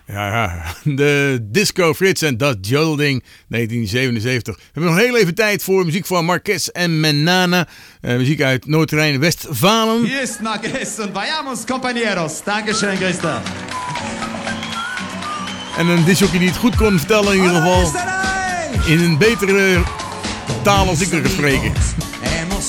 Ja, de Disco Frits en Dat Joding, 1977. We hebben nog heel even tijd voor muziek van Marquez en Menana. Muziek uit Noord-Rijn-Westfalen. Hier is Marquez en vayamos compañeros. Dankeschön, Christa. En een disjockey die het goed kon vertellen in ieder geval. In een betere taal als ik er kan spreken.